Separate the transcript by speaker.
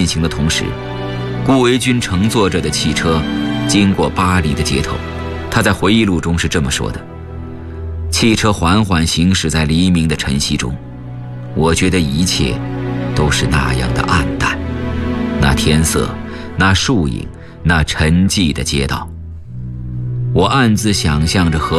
Speaker 1: 行的同时，顾维钧乘坐着的汽车经过巴黎的街头。他在回忆录中是这么说的：汽车缓缓行驶在黎明的晨曦中，我觉得一切都是那样的暗淡，那天色，那树影，那沉寂的街道。我暗自想象着